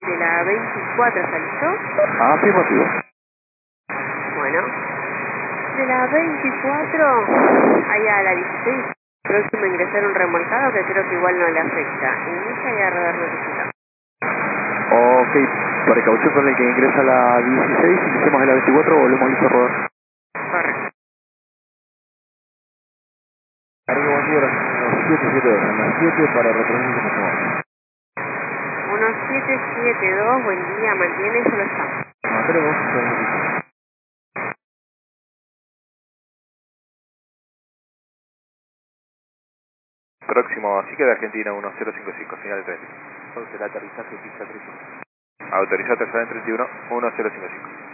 De la 24, ¿está listo? Afirmativo. Bueno. De la 24, ahí a la 16, próximo a ingresar un remolcado que creo que igual no le afecta. Inicia y a rodar notifica. Ok, precaución con el que ingresa a la 16, iniciamos a la 24, volvemos listo a rodar. Correcto. Cargo bandera, 772, en las 7 para retroceder como estamos. 1772, buen día, mantiene, solo está. Mantenemos, próximo, así que de Argentina 1055, señal de 30. Entonces el aterrizaje pista 31. Autoriza aterrizar en 31, 1055.